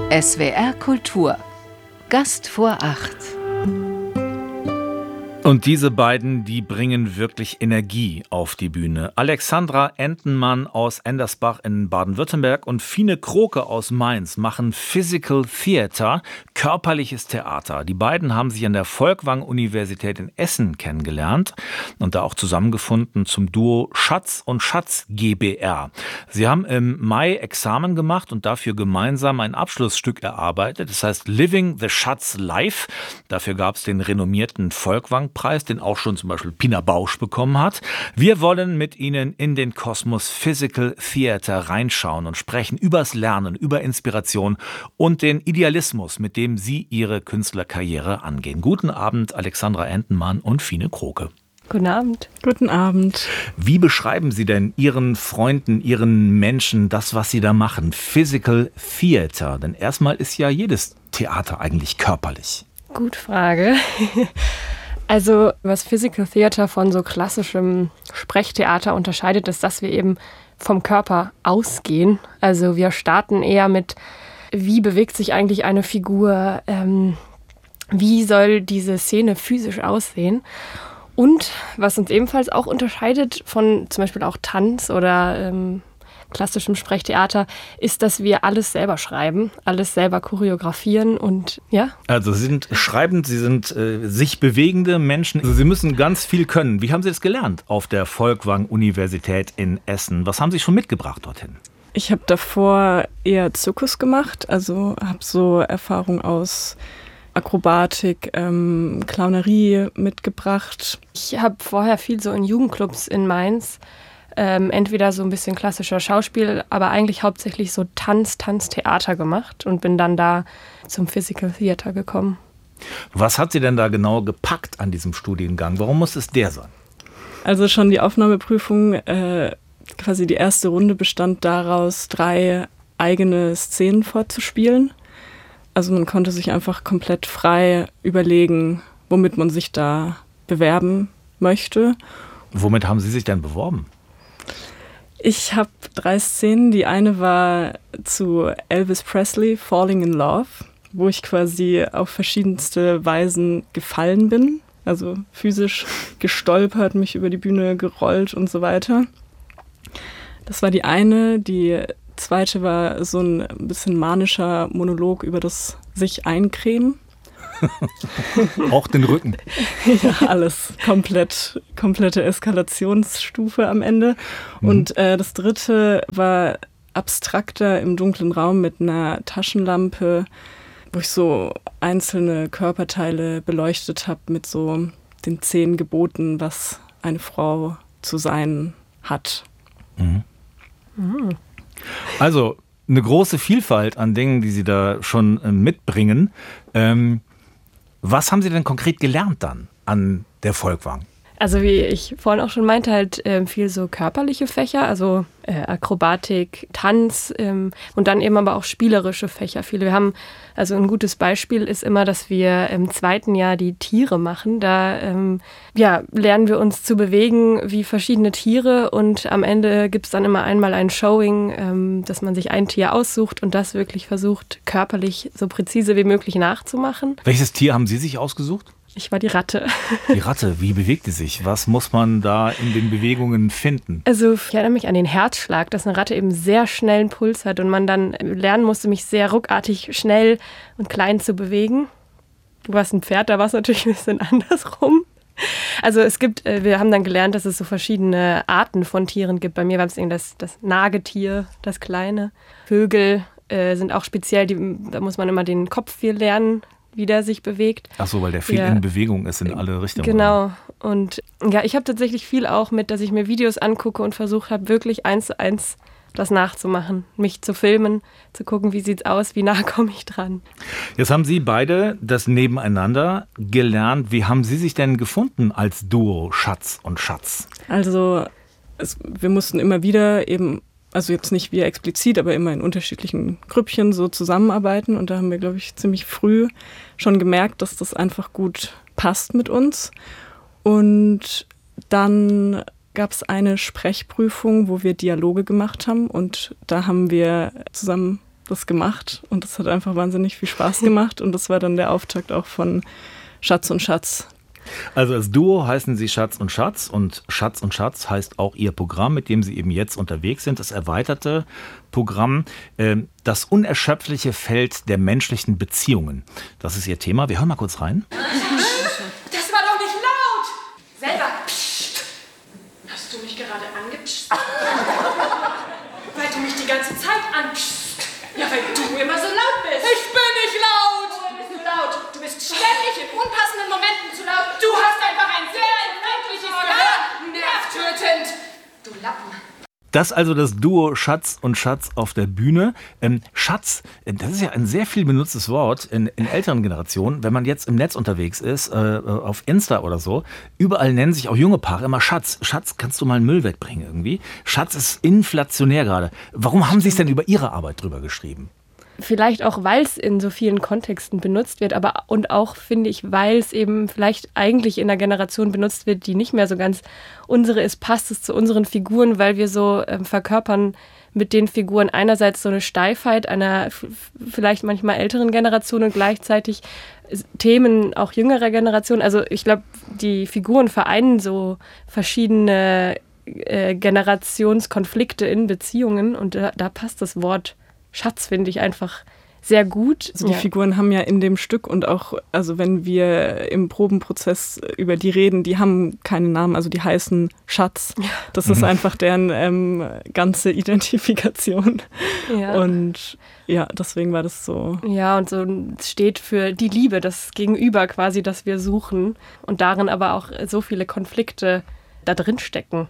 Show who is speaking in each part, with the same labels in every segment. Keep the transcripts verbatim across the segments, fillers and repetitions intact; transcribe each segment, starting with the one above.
Speaker 1: S W R Kultur. Gast vor acht.
Speaker 2: Und diese beiden, die bringen wirklich Energie auf die Bühne. Alexandra Entenmann aus Endersbach in Baden-Württemberg und Fine Kroke aus Mainz machen Physical Theater, körperliches Theater. Die beiden haben sich an der Folkwang-Universität in Essen kennengelernt und da auch zusammengefunden zum Duo Schatz und Schatz GbR. Sie haben im Mai Examen gemacht und dafür gemeinsam ein Abschlussstück erarbeitet. Das heißt Living the Schatz Live. Dafür gab es den renommierten Folkwang Preis, den auch schon zum Beispiel Pina Bausch bekommen hat. Wir wollen mit Ihnen in den Kosmos Physical Theater reinschauen und sprechen übers Lernen, über Inspiration und den Idealismus, mit dem Sie Ihre Künstlerkarriere angehen. Guten Abend, Alexandra Entenmann und Fine Kroke.
Speaker 3: Guten Abend.
Speaker 4: Guten Abend.
Speaker 2: Wie beschreiben Sie denn Ihren Freunden, Ihren Menschen das, was Sie da machen? Physical Theater. Denn erstmal ist ja jedes Theater eigentlich körperlich.
Speaker 3: Gute Frage. Also, was Physical Theater von so klassischem Sprechtheater unterscheidet, ist, dass wir eben vom Körper ausgehen. Also wir starten eher mit, wie bewegt sich eigentlich eine Figur, ähm, wie soll diese Szene physisch aussehen. Und was uns ebenfalls auch unterscheidet von zum Beispiel auch Tanz oder ähm, klassischem Sprechtheater, ist, dass wir alles selber schreiben, alles selber choreografieren und ja.
Speaker 2: Also Sie sind schreibend, Sie sind äh, sich bewegende Menschen. Also Sie müssen ganz viel können. Wie haben Sie das gelernt auf der Folkwang-Universität in Essen? Was haben Sie schon mitgebracht dorthin?
Speaker 4: Ich habe davor eher Zirkus gemacht, also habe so Erfahrung aus Akrobatik, ähm, Clownerie mitgebracht.
Speaker 3: Ich habe vorher viel so in Jugendclubs in Mainz Ähm, entweder so ein bisschen klassischer Schauspiel, aber eigentlich hauptsächlich so Tanz, Tanztheater gemacht und bin dann da zum Physical Theater gekommen.
Speaker 2: Was hat Sie denn da genau gepackt an diesem Studiengang? Warum muss es der sein?
Speaker 4: Also schon die Aufnahmeprüfung, äh, quasi die erste Runde bestand daraus, drei eigene Szenen vorzuspielen. Also man konnte sich einfach komplett frei überlegen, womit man sich da bewerben möchte.
Speaker 2: Womit haben Sie sich denn beworben?
Speaker 4: Ich habe drei Szenen. Die eine war zu Elvis Presley, Falling in Love, wo ich quasi auf verschiedenste Weisen gefallen bin. Also physisch gestolpert, mich über die Bühne gerollt und so weiter. Das war die eine. Die zweite war so ein bisschen manischer Monolog über das sich eincremen.
Speaker 2: Auch den Rücken.
Speaker 4: Ja, alles. Komplett, komplette Eskalationsstufe am Ende. Mhm. Und äh, das dritte war abstrakter im dunklen Raum mit einer Taschenlampe, wo ich so einzelne Körperteile beleuchtet habe mit so den zehn Geboten, was eine Frau zu sein hat.
Speaker 2: Mhm. Mhm. Also eine große Vielfalt an Dingen, die Sie da schon äh, mitbringen. Ähm, Was haben Sie denn konkret gelernt dann an der Folkwang?
Speaker 3: Also wie ich vorhin auch schon meinte, halt äh, viel so körperliche Fächer, also äh, Akrobatik, Tanz ähm, und dann eben aber auch spielerische Fächer. Viele. Wir haben, also ein gutes Beispiel ist immer, dass wir im zweiten Jahr die Tiere machen. Da ähm, ja, lernen wir uns zu bewegen wie verschiedene Tiere und am Ende gibt es dann immer einmal ein Showing, ähm, dass man sich ein Tier aussucht und das wirklich versucht, körperlich so präzise wie möglich nachzumachen.
Speaker 2: Welches Tier haben Sie sich ausgesucht?
Speaker 3: Ich war die Ratte.
Speaker 2: Die Ratte, wie bewegt sie sich? Was muss man da in den Bewegungen finden?
Speaker 3: Also ich erinnere mich an den Herzschlag, dass eine Ratte eben sehr schnell einen Puls hat und man dann lernen musste, mich sehr ruckartig schnell und klein zu bewegen. Du warst ein Pferd, da war es natürlich ein bisschen andersrum. Also es gibt, wir haben dann gelernt, dass es so verschiedene Arten von Tieren gibt. Bei mir war es eben das, das Nagetier, das Kleine. Vögel äh, sind auch speziell, die, da muss man immer den Kopf viel lernen, wie der sich bewegt.
Speaker 2: Ach so, weil der viel ja. in Bewegung ist in alle Richtungen.
Speaker 3: Genau. Und ja, ich habe tatsächlich viel auch mit, dass ich mir Videos angucke und versucht habe, wirklich eins zu eins das nachzumachen, mich zu filmen, zu gucken, wie sieht's aus, wie nah komme ich dran.
Speaker 2: Jetzt haben Sie beide das nebeneinander gelernt. Wie haben Sie sich denn gefunden als Duo Schatz und Schatz?
Speaker 4: Also es, wir mussten immer wieder eben, also jetzt nicht wir explizit, aber immer in unterschiedlichen Grüppchen so zusammenarbeiten. Und da haben wir, glaube ich, ziemlich früh schon gemerkt, dass das einfach gut passt mit uns. Und dann gab es eine Sprechprüfung, wo wir Dialoge gemacht haben. Und da haben wir zusammen das gemacht und das hat einfach wahnsinnig viel Spaß gemacht und das war dann der Auftakt auch von Schatz und Schatz.
Speaker 2: Also als Duo heißen Sie Schatz und Schatz und Schatz und Schatz heißt auch Ihr Programm, mit dem Sie eben jetzt unterwegs sind, das erweiterte Programm, äh, das unerschöpfliche Feld der menschlichen Beziehungen. Das ist Ihr Thema. Wir hören mal kurz rein.
Speaker 5: Das war doch nicht laut! Selber. Psst. Hast du mich gerade angepsst? Weil du mich die ganze Zeit anpsst. Ja, weil du immer so laut bist. Ich bin nicht laut! Du bist laut. Du bist ständig in unpassenden Momenten zu laut. Du hast einfach ein sehr empfindliches Gehör. Nervtötend. Du Lappen.
Speaker 2: Das also das Duo Schatz und Schatz auf der Bühne. Ähm, Schatz, das ist ja ein sehr viel benutztes Wort in, in älteren Generationen. Wenn man jetzt im Netz unterwegs ist, äh, auf Insta oder so, überall nennen sich auch junge Paare immer Schatz. Schatz, kannst du mal Müll wegbringen irgendwie? Schatz ist inflationär gerade. Warum haben Sie es denn über Ihre Arbeit drüber geschrieben?
Speaker 3: Vielleicht auch, weil es in so vielen Kontexten benutzt wird, aber und auch, finde ich, weil es eben vielleicht eigentlich in einer Generation benutzt wird, die nicht mehr so ganz unsere ist, passt es zu unseren Figuren, weil wir so ähm, verkörpern mit den Figuren einerseits so eine Steifheit einer f- vielleicht manchmal älteren Generation und gleichzeitig Themen auch jüngerer Generation. Also ich glaube, die Figuren vereinen so verschiedene äh, Generationskonflikte in Beziehungen und da, da passt das Wort Schatz, finde ich, einfach sehr gut.
Speaker 4: Also die
Speaker 3: ja.
Speaker 4: Figuren haben ja in dem Stück und auch, also wenn wir im Probenprozess über die reden, die haben keinen Namen, also die heißen Schatz. Das ist einfach deren ähm, ganze Identifikation.
Speaker 3: Ja.
Speaker 4: Und ja, deswegen war das so.
Speaker 3: Ja, und so steht für die Liebe, das Gegenüber quasi, das wir suchen. Und darin aber auch so viele Konflikte da drin stecken.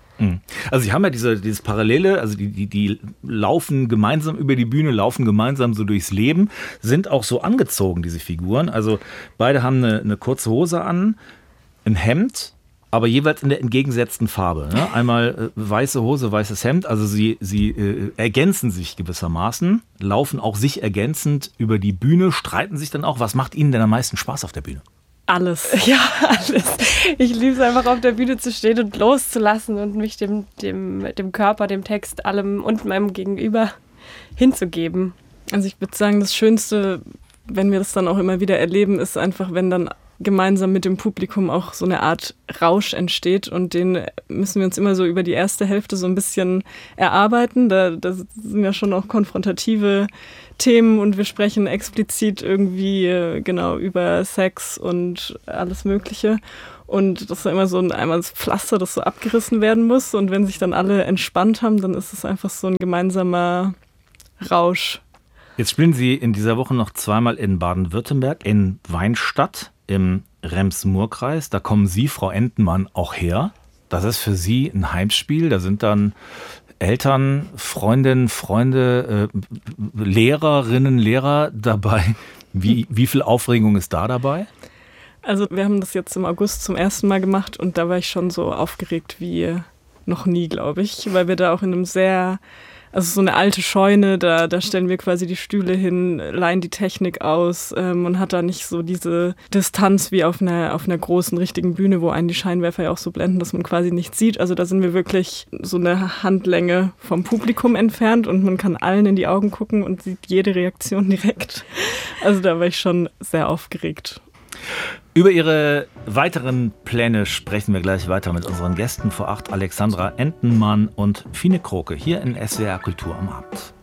Speaker 2: Also sie haben ja diese, dieses Parallele, also die, die, die laufen gemeinsam über die Bühne, laufen gemeinsam so durchs Leben, sind auch so angezogen, diese Figuren. Also beide haben eine, eine kurze Hose an, ein Hemd, aber jeweils in der entgegengesetzten Farbe. Ne? Einmal äh, weiße Hose, weißes Hemd, also sie, sie äh, ergänzen sich gewissermaßen, laufen auch sich ergänzend über die Bühne, streiten sich dann auch. Was macht Ihnen denn am meisten Spaß auf der Bühne?
Speaker 4: Alles.
Speaker 3: Ja, alles. Ich liebe es einfach, auf der Bühne zu stehen und loszulassen und mich dem, dem, dem Körper, dem Text, allem und meinem Gegenüber hinzugeben.
Speaker 4: Also ich würde sagen, das Schönste, wenn wir das dann auch immer wieder erleben, ist einfach, wenn dann gemeinsam mit dem Publikum auch so eine Art Rausch entsteht und den müssen wir uns immer so über die erste Hälfte so ein bisschen erarbeiten. Da, da sind ja schon auch konfrontative Themen und wir sprechen explizit irgendwie genau über Sex und alles Mögliche. Und das ist immer so ein einmal das Pflaster, das so abgerissen werden muss. Und wenn sich dann alle entspannt haben, dann ist es einfach so ein gemeinsamer Rausch.
Speaker 2: Jetzt spielen Sie in dieser Woche noch zweimal in Baden-Württemberg, in Weinstadt im Rems-Murr-Kreis. Da kommen Sie, Frau Entenmann, auch her. Das ist für Sie ein Heimspiel. Da sind dann Eltern, Freundinnen, Freunde, äh, Lehrerinnen, Lehrer dabei. Wie, wie viel Aufregung ist da dabei?
Speaker 4: Also wir haben das jetzt im August zum ersten Mal gemacht und da war ich schon so aufgeregt wie noch nie, glaube ich, weil wir da auch in einem sehr, also so eine alte Scheune, da, da stellen wir quasi die Stühle hin, leihen die Technik aus ähm, und hat da nicht so diese Distanz wie auf einer, auf einer großen, richtigen Bühne, wo einen die Scheinwerfer ja auch so blenden, dass man quasi nichts sieht. Also da sind wir wirklich so eine Handlänge vom Publikum entfernt und man kann allen in die Augen gucken und sieht jede Reaktion direkt. Also da war ich schon sehr aufgeregt.
Speaker 2: Über Ihre weiteren Pläne sprechen wir gleich weiter mit unseren Gästen vor acht, Alexandra Entenmann und Fine Kroke, hier in S W R Kultur am Abend.